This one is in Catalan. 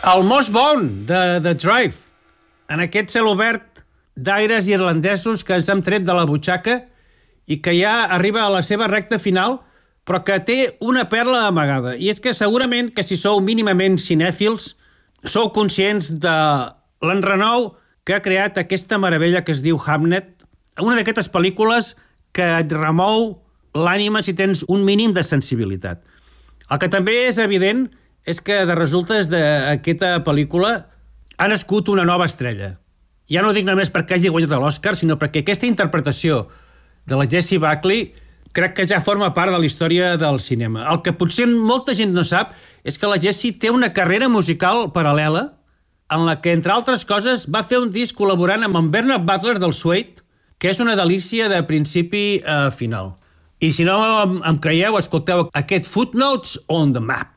El Most Bone, de The Drive, en aquest cel obert d'aires irlandesos que ens hem tret de la butxaca i que ja arriba a la seva recta final, però que té una perla amagada. I és que segurament que si sou mínimament cinèfils, sou conscients de l'enrenou que ha creat aquesta meravella que es diu Hamnet, una d'aquestes pel·lícules que et remou l'ànima si tens un mínim de sensibilitat. El que també és evident és que de resultes d'aquesta pel·lícula ha nascut una nova estrella. Ja no dic només perquè hagi guanyat l'Oscar, sinó perquè aquesta interpretació de la Jessie Buckley crec que ja forma part de la història del cinema. El que potser molta gent no sap és que la Jessie té una carrera musical paral·lela en la que, entre altres coses, va fer un disc col·laborant amb en Bernard Butler del Suede, que és una delícia de principi a final. I si no em creieu, escolteu aquest Footnotes on the Map.